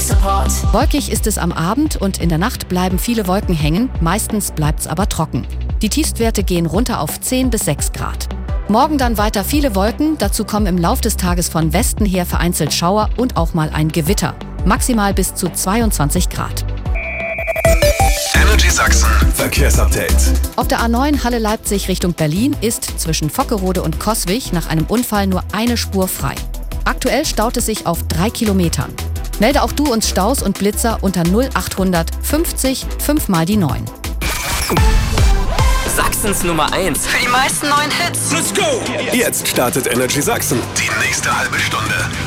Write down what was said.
Support. Wolkig ist es am Abend und in der Nacht bleiben viele Wolken hängen, meistens bleibt es aber trocken. Die Tiefstwerte gehen runter auf 10 bis 6 Grad. Morgen dann weiter viele Wolken, dazu kommen im Lauf des Tages von Westen her vereinzelt Schauer und auch mal ein Gewitter. Maximal bis zu 22 Grad. Energy Sachsen Verkehrsupdate. Auf der A9 Halle-Leipzig Richtung Berlin ist zwischen Fockerode und Coswig nach einem Unfall nur eine Spur frei. Aktuell staut es sich auf 3 Kilometern. Melde auch du uns Staus und Blitzer unter 0800 50 5 mal die 9. Sachsens Nummer 1. Für die meisten neuen Hits. Let's go! Jetzt startet Energy Sachsen. Die nächste halbe Stunde.